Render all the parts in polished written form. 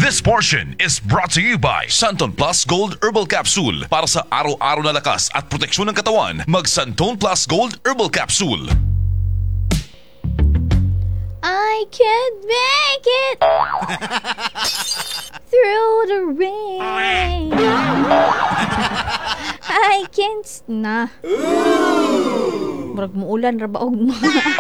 This portion is brought to you by Santon Plus Gold Herbal Capsule. Para sa araw-araw na lakas at proteksyon ng katawan, mag Santon Plus Gold Herbal Capsule. I can't make it through the rain. I can't na. Murag mo ulan ra baog mo.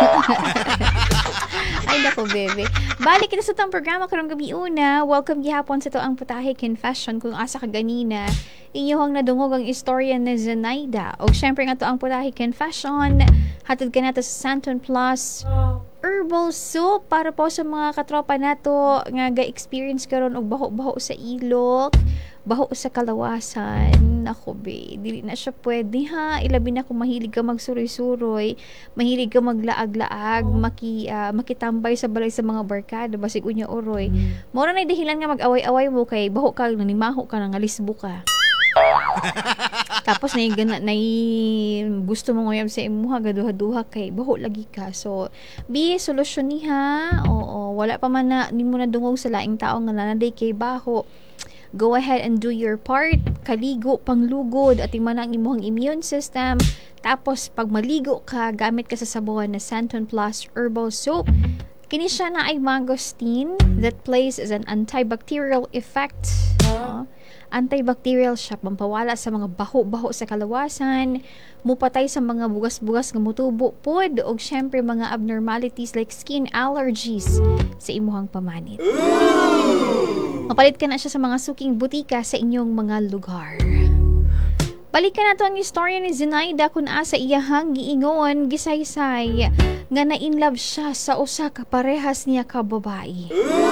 Ay nako bebe. Balik kita sa tong programa karong gabi una. Welcome gihapon sa to ang Putahe Confession kung asa ka ganina. Inyong nadungog ang istorya ni Zenaida. O syempre nga to ang Putahe Confession. Hatod ka nato sa Santon Plus Herbal Soup para po sa mga katropa nato nga ga-experience karon og baho-baho sa ilok, baho sa kalawasan. Ako be, dili na siya pwede ha. Ilabi na kung mahilig ka magsuroy-suroy, mahilig ka maglaag-laag, makitambay sa balay sa mga barkada, basig unya oroy. Mora na dahilan nga mag-away-away mo kay baho ka, nanimaho ka, nangalisbo ka. Tapos gusto mo ngoyam sa imuha gaduha-duha kay baho lagi ka. So solusyon ni ha. Oo, wala pa man na nimo na dungog sa laing tao nga nanaday kay baho. Go ahead and do your part. Kaligo, panglugod at man ang imong immune system. Tapos pag maligo ka, gamit ka sa sabuan na Santon Plus Herbal Soap. Kini siya na ay mangosteen that plays as an antibacterial effect. Antibacterial siya, pampawala sa mga baho-baho sa kalawasan, mupatay sa mga bugas-bugas nga mutubo pod, o syempre mga abnormalities like skin allergies sa imuhang pamanit. Mapalit ka na siya sa mga suking butika sa inyong mga lugar. Balikan na to ang istorya ni Zenaida kung asa iyahang giingon, gisaysay, nga na-inlove siya sa usa ka parehas niya ka babae.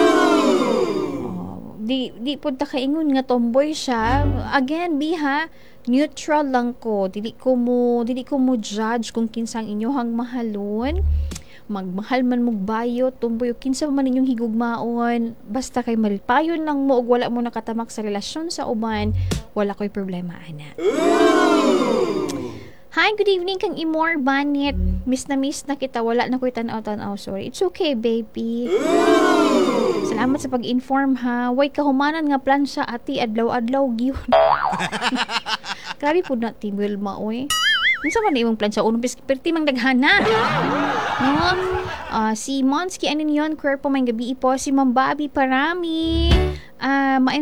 Di po ta kaingon nga tomboy siya. Again, biha, neutral lang ko. Dili ko mo judge kung kinsang inyohang mahalon. Magmahal man mo bayo, tomboy o kinsa man ninyong higugmaon. Basta kay malipayon lang mo ug wala mo nakatamak sa relasyon sa uban, wala ko'y problema ana. Hi, good evening kang Imor Banit. Miss na kita, wala na ko'y tanaw-tanaw. Sorry. It's okay, baby. Salamat sa pag-inform ha. Way kahumanan nga plan sa ati adlaw-adlaw gyud. Grabe po na tibel maoy. Unsa man imong plan sa unong perti mang daghana. No? Si Monsky anin yon, kwerpo may gabi po si Ma'am Bobby Parami.